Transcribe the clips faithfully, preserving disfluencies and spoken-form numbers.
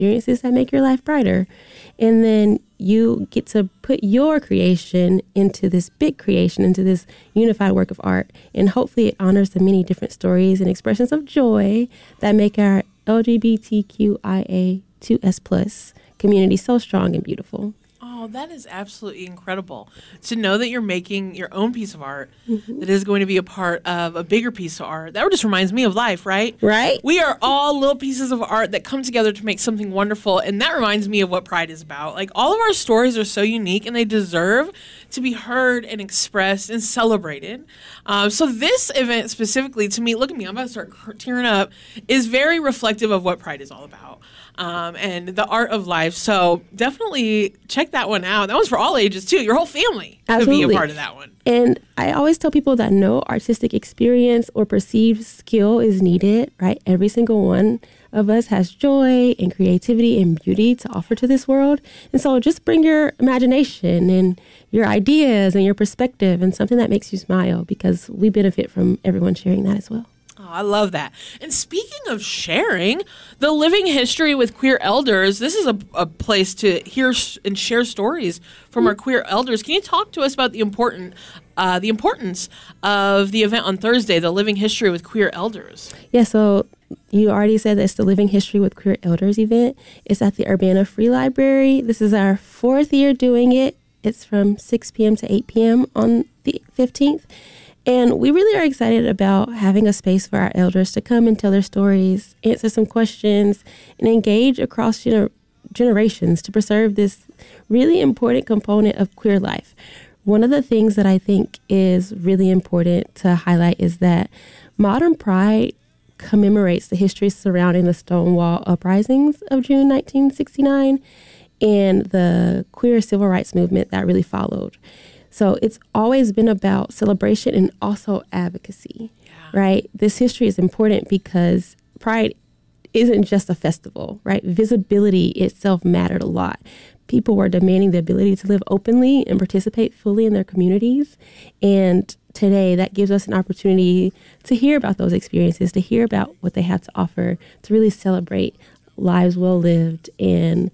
experiences that make your life brighter. And then you get to put your creation into this big creation, into this unified work of art. And hopefully it honors the many different stories and expressions of joy that make our L G B T Q I A two S plus community so strong and beautiful. Oh, that is absolutely incredible to know that you're making your own piece of art mm-hmm. that is going to be a part of a bigger piece of art. That just reminds me of life, right? Right. We are all little pieces of art that come together to make something wonderful. And that reminds me of what Pride is about. Like, all of our stories are so unique and they deserve to be heard and expressed and celebrated. Um, so this event specifically, to me, look at me, I'm about to start tearing up, is very reflective of what Pride is all about. Um, and the art of life. So definitely check that one out. That one's for all ages, too. Your whole family Absolutely. could be a part of that one. And I always tell people that no artistic experience or perceived skill is needed, right? Every single one of us has joy and creativity and beauty to offer to this world. And so just bring your imagination and your ideas and your perspective and something that makes you smile, because we benefit from everyone sharing that as well. Oh, I love that. And speaking of sharing, the Living History with Queer Elders, this is a, a place to hear and share stories from our queer elders. Can you talk to us about the important, uh, the importance of the event on Thursday, the Living History with Queer Elders? Yeah, so you already said that it's the Living History with Queer Elders event. It's at the Urbana Free Library. This is our fourth year doing it. It's from six p.m. to eight p.m. on the fifteenth. And we really are excited about having a space for our elders to come and tell their stories, answer some questions, and engage across gener- generations to preserve this really important component of queer life. One of the things that I think is really important to highlight is that modern Pride commemorates the history surrounding the Stonewall uprisings of June nineteen sixty-nine and the queer civil rights movement that really followed. So it's always been about celebration and also advocacy, yeah. right? This history is important because Pride isn't just a festival, right? Visibility itself mattered a lot. People were demanding the ability to live openly and participate fully in their communities. And today that gives us an opportunity to hear about those experiences, to hear about what they have to offer, to really celebrate lives well lived and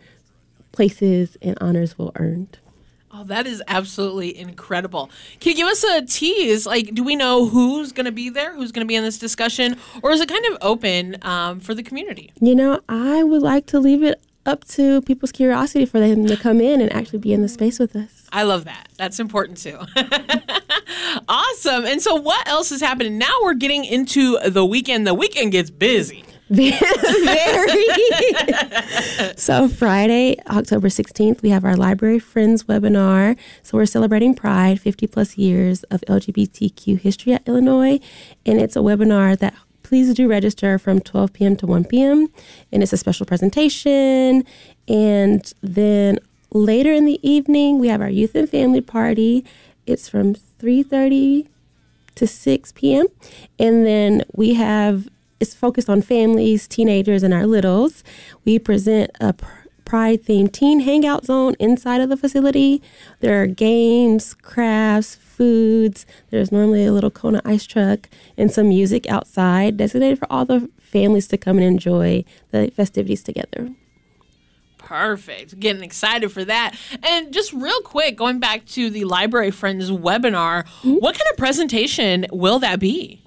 places and honors well earned. Oh, that is absolutely incredible. Can you give us a tease? Like, do we know who's going to be there? Who's going to be in this discussion? Or is it kind of open um, for the community? You know, I would like to leave it up to people's curiosity for them to come in and actually be in the space with us. I love that. That's important, too. Awesome. And so what else is happening? Now we're getting into the weekend. The weekend gets busy. Very. So Friday, October sixteenth, we have our Library Friends webinar. So we're celebrating Pride, fifty plus years of L G B T Q history at Illinois. And it's a webinar that please do register from twelve p.m. to one p.m. And it's a special presentation. And then later in the evening, we have our youth and family party. It's from three thirty to six p.m. And then we have It's focused on families, teenagers, and our littles. We present a Pride-themed teen hangout zone inside of the facility. There are games, crafts, foods. There's normally a little Kona ice truck and some music outside designated for all the families to come and enjoy the festivities together. Perfect. Getting excited for that. And just real quick, going back to the Library Friends webinar, mm-hmm. what kind of presentation will that be?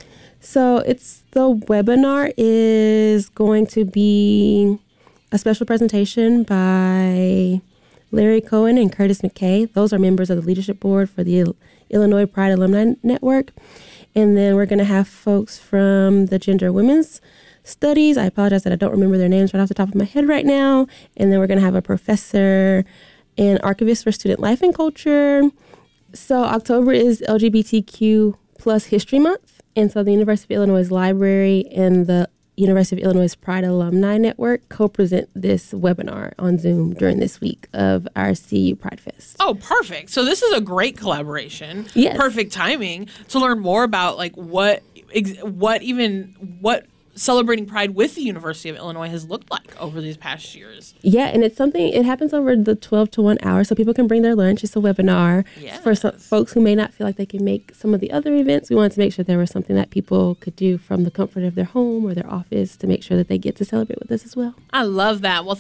So it's the webinar is going to be a special presentation by Larry Cohen and Curtis McKay. Those are members of the leadership board for the Illinois Pride Alumni Network. And then we're going to have folks from the Gender Women's Studies. I apologize that I don't remember their names right off the top of my head right now. And then we're going to have a professor and archivist for student life and culture. So October is L G B T Q plus History Month. And so the University of Illinois Library and the University of Illinois Pride Alumni Network co-present this webinar on Zoom during this week of our C U Pride Fest. Oh, perfect. So this is a great collaboration. Yes. Perfect timing to learn more about like what, what even, what celebrating Pride with the University of Illinois has looked like over these past years. Yeah, and it's something, it happens over the twelve to one hour, so people can bring their lunch. It's a webinar. Yes. For some folks who may not feel like they can make some of the other events. We wanted to make sure there was something that people could do from the comfort of their home or their office to make sure that they get to celebrate with us as well. I love that. Well,